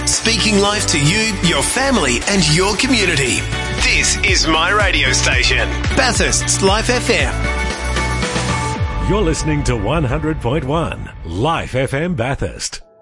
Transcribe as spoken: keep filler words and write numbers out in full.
Speaking life to you, your family and your community. This is my radio station, Bathurst's Life F M. You're listening to one hundred point one Life F M Bathurst.